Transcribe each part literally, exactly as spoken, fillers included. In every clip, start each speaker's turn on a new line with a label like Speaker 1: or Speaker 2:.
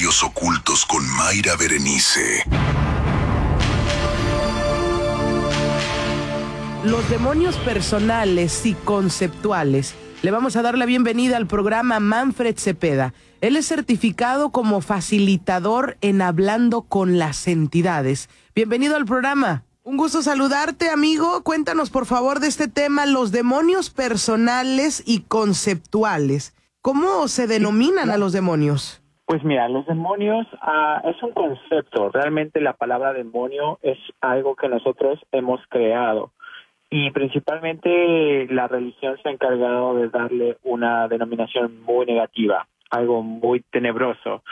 Speaker 1: Misterios ocultos con Mayra Berenice.
Speaker 2: Los demonios personales y conceptuales. Le vamos a dar la bienvenida al programa a Manfred Cepeda. Él es certificado como facilitador en Hablando con las Entidades. Bienvenido al programa. Un gusto saludarte, amigo. Cuéntanos, por favor, de este tema, los demonios personales y conceptuales. ¿Cómo se denominan a los demonios?
Speaker 3: Pues mira, los demonios uh, es un concepto. Realmente la palabra demonio es algo que nosotros hemos creado. Y principalmente la religión se ha encargado de darle una denominación muy negativa, algo muy tenebroso.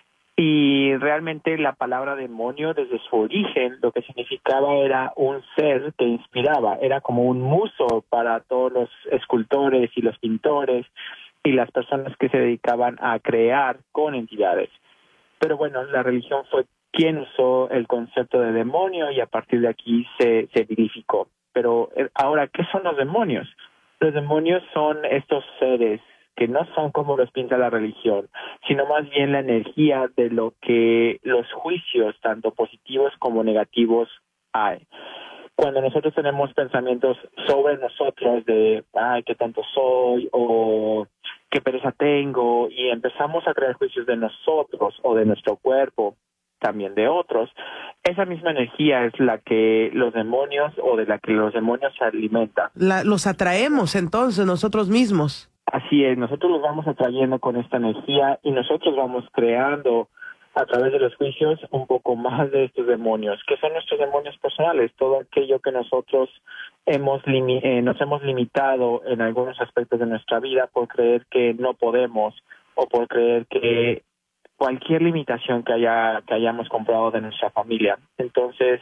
Speaker 3: Y realmente la palabra demonio, desde su origen, lo que significaba era un ser que inspiraba, era como un muso para todos los escultores y los pintores y las personas que se dedicaban a crear con entidades. Pero bueno, la religión fue quien usó el concepto de demonio y a partir de aquí se, se vilificó. Pero ahora, ¿qué son los demonios? Los demonios son estos seres que no son como los pinta la religión, sino más bien la energía de lo que los juicios, tanto positivos como negativos, hay. Cuando nosotros tenemos pensamientos sobre nosotros de, ay, qué tanto soy, o qué pereza tengo, y empezamos a crear juicios de nosotros o de nuestro cuerpo, también de otros, esa misma energía es la que los demonios o de la que los demonios se alimentan.
Speaker 2: La, los atraemos entonces nosotros mismos.
Speaker 3: Así es, nosotros los vamos atrayendo con esta energía y nosotros vamos creando a través de los juicios un poco más de estos demonios, que son nuestros demonios personales, todo aquello que nosotros hemos limi- eh, nos hemos limitado en algunos aspectos de nuestra vida por creer que no podemos o por creer que cualquier limitación que haya que hayamos comprado de nuestra familia. Entonces,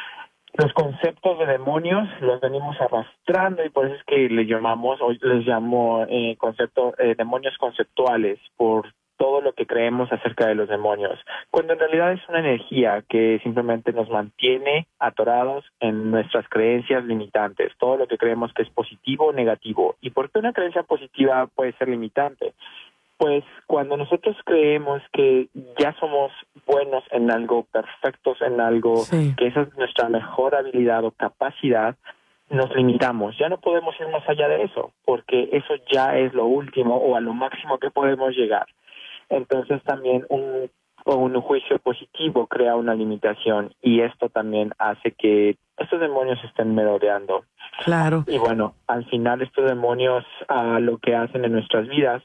Speaker 3: los conceptos de demonios los venimos arrastrando y por eso es que les llamamos, hoy les llamo eh, concepto, eh, demonios conceptuales, por todo lo que creemos acerca de los demonios, cuando en realidad es una energía que simplemente nos mantiene atorados en nuestras creencias limitantes, todo lo que creemos que es positivo o negativo. ¿Y por qué una creencia positiva puede ser limitante? Pues cuando nosotros creemos que ya somos buenos en algo, perfectos en algo, sí, que esa es nuestra mejor habilidad o capacidad, nos limitamos. Ya no podemos ir más allá de eso, porque eso ya es lo último o a lo máximo que podemos llegar. Entonces también un, un juicio positivo crea una limitación y esto también hace que estos demonios estén merodeando.
Speaker 2: Claro.
Speaker 3: Y bueno, al final estos demonios uh, lo que hacen en nuestras vidas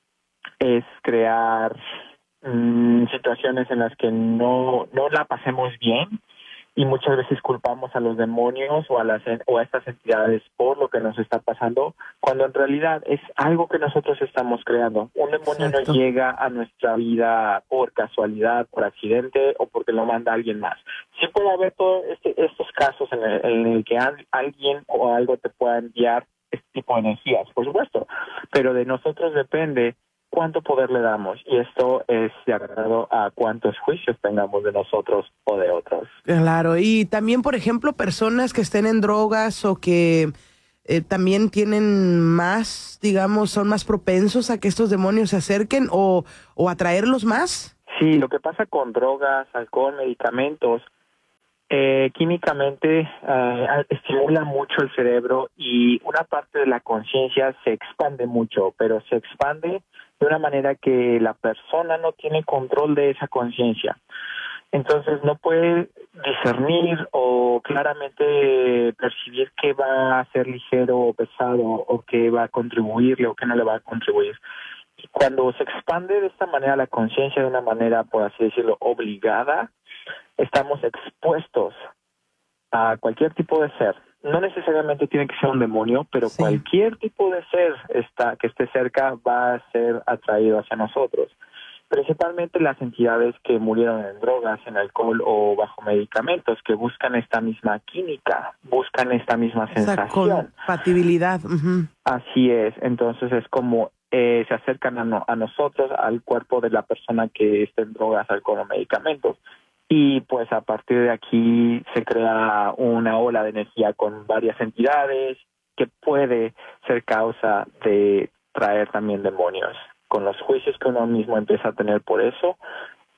Speaker 3: es crear mmm, situaciones en las que no, no la pasemos bien y muchas veces culpamos a los demonios o a las o a estas entidades por lo que nos está pasando, cuando en realidad es algo que nosotros estamos creando. Un demonio Exacto. no llega a nuestra vida por casualidad, por accidente o porque lo manda alguien más. Sí puede haber todos este, estos casos en el, en el que al, alguien o algo te pueda enviar este tipo de energías, por supuesto, pero de nosotros depende cuánto poder le damos, y esto es de acuerdo a cuántos juicios tengamos de nosotros o de otros.
Speaker 2: Claro, y también, por ejemplo, personas que estén en drogas o que eh, también tienen más, digamos, son más propensos a que estos demonios se acerquen o, o atraerlos más.
Speaker 3: Sí, lo que pasa con drogas, alcohol, medicamentos, eh, químicamente eh, estimula mucho el cerebro y una parte de la conciencia se expande mucho, pero se expande de una manera que la persona no tiene control de esa conciencia. Entonces no puede discernir o claramente percibir qué va a ser ligero o pesado o qué va a contribuirle o qué no le va a contribuir. Y cuando se expande de esta manera la conciencia de una manera, por así decirlo, obligada, estamos expuestos a cualquier tipo de ser. No necesariamente tiene que ser un demonio, pero sí, cualquier tipo de ser está, que esté cerca va a ser atraído hacia nosotros. Principalmente las entidades que murieron en drogas, en alcohol o bajo medicamentos, que buscan esta misma química, buscan esta misma sensación.
Speaker 2: Esa compatibilidad. Uh-huh.
Speaker 3: Así es, entonces es como eh, se acercan a, no, a nosotros, al cuerpo de la persona que está en drogas, alcohol o medicamentos. Y pues a partir de aquí se crea una ola de energía con varias entidades que puede ser causa de traer también demonios. Con los juicios que uno mismo empieza a tener por eso,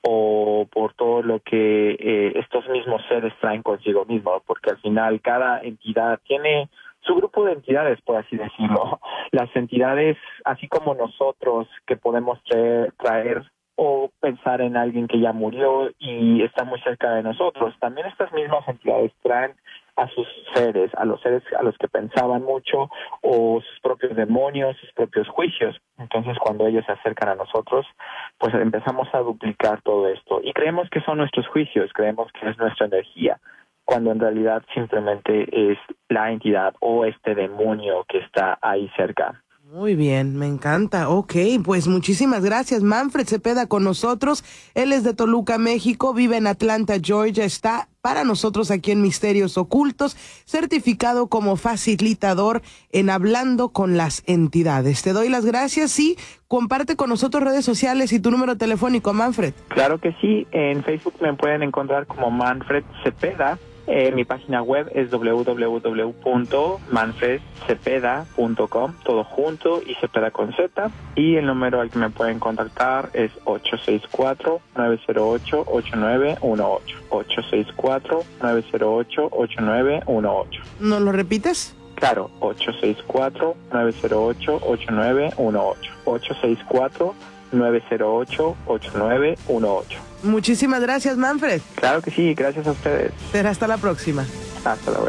Speaker 3: o por todo lo que eh, estos mismos seres traen consigo mismos, porque al final cada entidad tiene su grupo de entidades, por así decirlo. Las entidades, así como nosotros, que podemos traer, traer o pensar en alguien que ya murió y está muy cerca de nosotros, también estas mismas entidades traen a sus seres, a los seres a los que pensaban mucho, o sus propios demonios, sus propios juicios. Entonces, cuando ellos se acercan a nosotros, pues empezamos a duplicar todo esto y creemos que son nuestros juicios, creemos que es nuestra energía, cuando en realidad simplemente es la entidad o este demonio que está ahí cerca.
Speaker 2: Muy bien, me encanta. Ok, pues muchísimas gracias. Manfred Cepeda con nosotros. Él es de Toluca, México, vive en Atlanta, Georgia. Está para nosotros aquí en Misterios Ocultos, certificado como facilitador en Hablando con las Entidades. Te doy las gracias y comparte con nosotros redes sociales y tu número telefónico, Manfred.
Speaker 3: Claro que sí. En Facebook me pueden encontrar como Manfred Cepeda. Eh, mi página web es doble u doble u doble u punto manfred cepeda punto com, todo junto y Cepeda con Z. Y el número al que me pueden contactar es ocho seis cuatro, nueve cero ocho, ocho nueve uno ocho. ocho seis cuatro, nueve cero ocho, ocho nueve uno ocho.
Speaker 2: ¿Nos lo repites?
Speaker 3: Claro, ocho seis cuatro, nueve cero ocho, ocho nueve uno ocho. ocho seis cuatro, nueve cero ocho, ocho nueve uno ocho.
Speaker 2: Muchísimas gracias, Manfred.
Speaker 3: Claro que sí, gracias a ustedes.
Speaker 2: Será hasta la próxima.
Speaker 3: Hasta luego.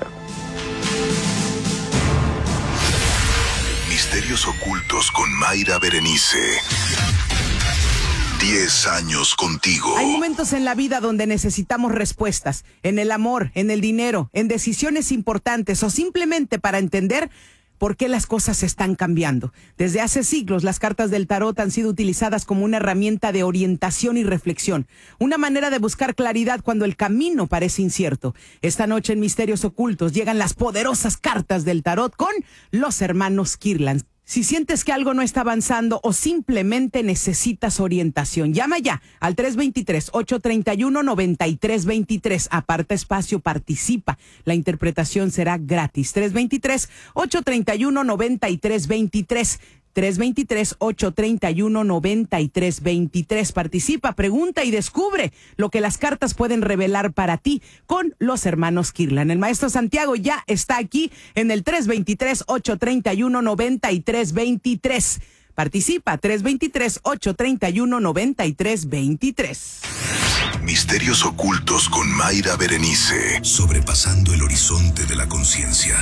Speaker 1: Misterios ocultos con Mayra Berenice. Diez años contigo.
Speaker 4: Hay momentos en la vida donde necesitamos respuestas, en el amor, en el dinero, en decisiones importantes o simplemente para entender por qué las cosas están cambiando. Desde hace siglos, las cartas del tarot han sido utilizadas como una herramienta de orientación y reflexión, una manera de buscar claridad cuando el camino parece incierto. Esta noche en Misterios Ocultos llegan las poderosas cartas del tarot con los hermanos Kirlan. Si sientes que algo no está avanzando o simplemente necesitas orientación, llama ya al tres dos tres, ocho tres uno, nueve tres dos tres. Aparta espacio, participa. La interpretación será gratis. tres dos tres, ocho tres uno, nueve tres dos tres. tres dos tres, ocho tres uno, nueve tres dos tres. Participa, pregunta y descubre lo que las cartas pueden revelar para ti con los hermanos Kirlan. El maestro Santiago ya está aquí en el tres dos tres, ocho tres uno, nueve tres dos tres. Participa, tres dos tres, ocho tres uno, nueve tres dos tres.
Speaker 1: Misterios ocultos con Mayra Berenice. Sobrepasando el horizonte de la conciencia.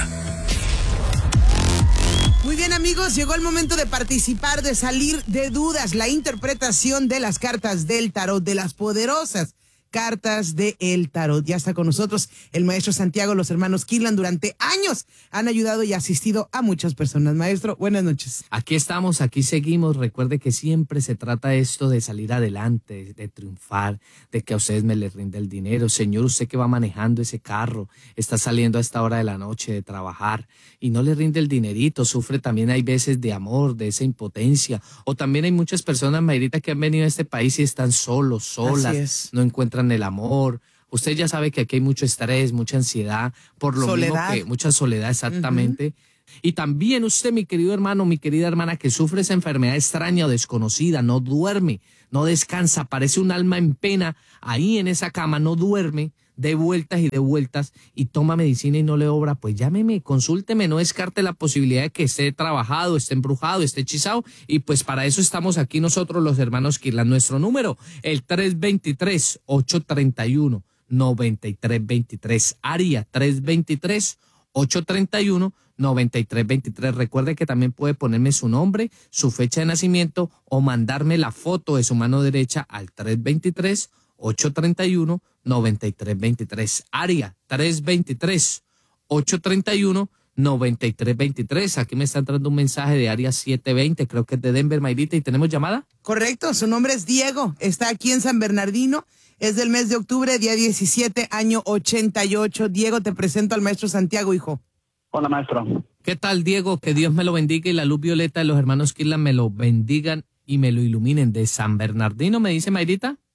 Speaker 4: Muy bien, amigos, llegó el momento de participar, de salir de dudas, la interpretación de las cartas del tarot, de las poderosas cartas del tarot. Ya está con nosotros el maestro Santiago, los hermanos Kirlan. Durante años han ayudado y asistido a muchas personas. Maestro, buenas noches.
Speaker 5: Aquí estamos, aquí seguimos. Recuerde que siempre se trata esto de salir adelante, de triunfar, de que a ustedes me les rinde el dinero. Señor, usted que va manejando ese carro, está saliendo a esta hora de la noche de trabajar y no le rinde el dinerito, sufre también, hay veces de amor, de esa impotencia. O también hay muchas personas, Mayrita, que han venido a este país y están solos, solas, no encuentran el amor. Usted ya sabe que aquí hay mucho estrés, mucha ansiedad, por lo
Speaker 4: soledad.
Speaker 5: mismo que mucha soledad, exactamente. Uh-huh. Y también usted, mi querido hermano, mi querida hermana, que sufre esa enfermedad extraña o desconocida, no duerme, no descansa, parece un alma en pena ahí en esa cama, no duerme, de vueltas y de vueltas y toma medicina y no le obra, pues llámeme, consúlteme, no descarte la posibilidad de que esté trabajado, esté embrujado, esté hechizado, y pues para eso estamos aquí nosotros los hermanos Kirlan. Nuestro número, el tres dos tres, ocho tres uno, nueve tres dos tres, área tres dos tres, ocho tres uno, nueve tres dos tres. Recuerde que también puede ponerme su nombre, su fecha de nacimiento o mandarme la foto de su mano derecha al tres dos tres, ocho tres uno, nueve tres dos tres, área tres dos tres, ocho tres uno, nueve tres dos tres. Aquí me está entrando un mensaje de área setecientos veinte, creo que es de Denver, Mayrita, ¿y tenemos llamada?
Speaker 4: Correcto, su nombre es Diego, está aquí en San Bernardino, es del mes de octubre, día diecisiete, año ochenta y ocho. Diego, te presento al maestro Santiago, hijo.
Speaker 3: Hola, maestro.
Speaker 5: ¿Qué tal, Diego? Que Dios me lo bendiga y la luz violeta de los hermanos Kirlan me lo bendigan y me lo iluminen. De San Bernardino, me dice Mayrita.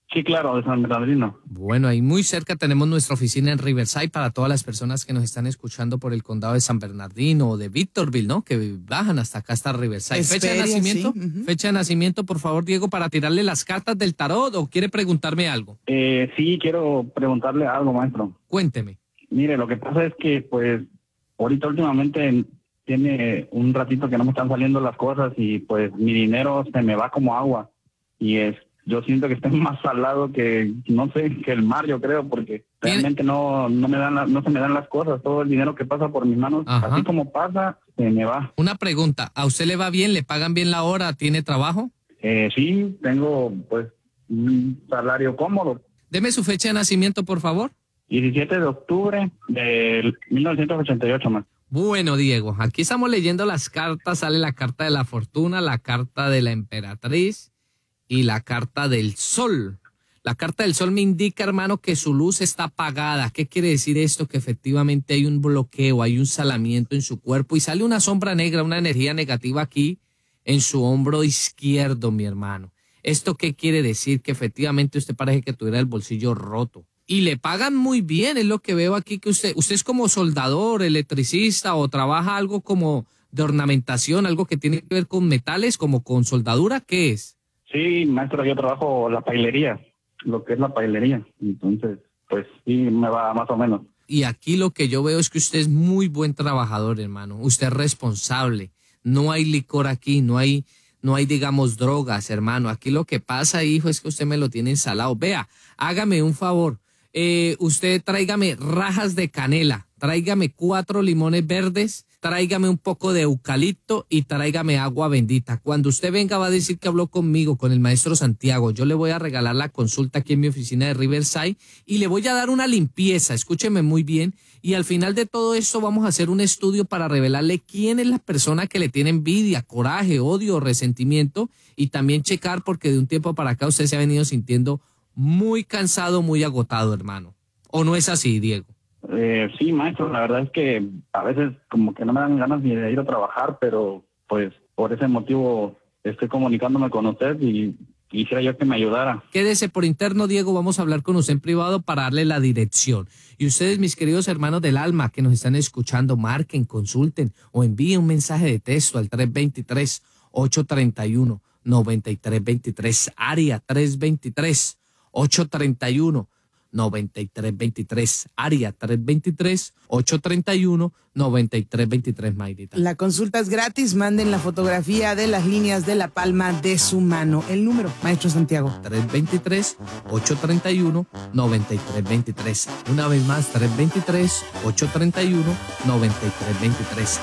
Speaker 6: Sí, claro, de San Bernardino.
Speaker 5: Bueno, ahí muy cerca tenemos nuestra oficina en Riverside para todas las personas que nos están escuchando por el condado de San Bernardino o de Victorville, ¿no? Que bajan hasta acá, hasta Riverside.
Speaker 4: Esperia,
Speaker 5: Fecha de nacimiento,
Speaker 4: sí. Uh-huh.
Speaker 5: fecha de nacimiento, por favor, Diego, para tirarle las cartas del tarot, ¿o quiere preguntarme algo?
Speaker 6: Eh, sí, quiero preguntarle algo, maestro.
Speaker 5: Cuénteme.
Speaker 6: Mire, lo que pasa es que, pues, ahorita últimamente tiene un ratito que no me están saliendo las cosas y, pues, mi dinero se me va como agua. Y es, yo siento que estoy más salado que, no sé, que el mar, yo creo, porque realmente no, no me dan la- no se me dan las cosas. Todo el dinero que pasa por mis manos,
Speaker 5: Ajá.
Speaker 6: así como pasa, se me va.
Speaker 5: Una pregunta, ¿a usted le va bien? ¿Le pagan bien la hora? ¿Tiene trabajo?
Speaker 6: Eh, sí, tengo, pues, un salario cómodo.
Speaker 5: Deme su fecha de nacimiento, por favor.
Speaker 6: diecisiete de octubre de mil novecientos ochenta y ocho, más.
Speaker 5: Bueno, Diego, aquí estamos leyendo las cartas. Sale la carta de la fortuna, la carta de la emperatriz y la carta del sol. La carta del sol me indica, hermano, que su luz está apagada. ¿Qué quiere decir esto? Que efectivamente hay un bloqueo, hay un salamiento en su cuerpo y sale una sombra negra, una energía negativa aquí en su hombro izquierdo, mi hermano. ¿Esto qué quiere decir? Que efectivamente usted parece que tuviera el bolsillo roto. Y le pagan muy bien, es lo que veo aquí, que usted, usted es como soldador, electricista o trabaja algo como de ornamentación, algo que tiene que ver con metales, como con soldadura, ¿qué es?
Speaker 6: Sí, maestro, yo trabajo la pailería, lo que es la pailería. Entonces, pues sí, me va más o menos.
Speaker 5: Y aquí lo que yo veo es que usted es muy buen trabajador, hermano. Usted es responsable. No hay licor aquí, no hay, no hay, digamos, drogas, hermano. Aquí lo que pasa, hijo, es que usted me lo tiene ensalado. Vea, hágame un favor. Eh, usted tráigame rajas de canela, tráigame cuatro limones verdes, tráigame un poco de eucalipto y tráigame agua bendita. Cuando usted venga va a decir que habló conmigo, con el maestro Santiago. Yo le voy a regalar la consulta aquí en mi oficina de Riverside y le voy a dar una limpieza, escúcheme muy bien. Y al final de todo esto vamos a hacer un estudio para revelarle quién es la persona que le tiene envidia, coraje, odio, resentimiento y también checar porque de un tiempo para acá usted se ha venido sintiendo muy cansado, muy agotado, hermano. ¿O no es así, Diego?
Speaker 6: Eh, sí, maestro, la verdad es que a veces como que no me dan ganas ni de ir a trabajar, pero pues por ese motivo estoy comunicándome con usted y quisiera yo que me ayudara.
Speaker 5: Quédese por interno, Diego, vamos a hablar con usted en privado para darle la dirección. Y ustedes, mis queridos hermanos del alma que nos están escuchando, marquen, consulten o envíen un mensaje de texto al tres dos tres, ocho tres uno, nueve tres dos tres, área tres dos tres, ocho tres uno, nueve tres dos tres, área tres dos tres, ocho tres uno, nueve tres dos tres, Mayrita.
Speaker 4: La consulta es gratis. Manden la fotografía de las líneas de la palma de su mano. El número, maestro Santiago.
Speaker 5: tres dos tres, ocho tres uno, nueve tres dos tres. Una vez más, tres dos tres, ocho tres uno, nueve tres dos tres.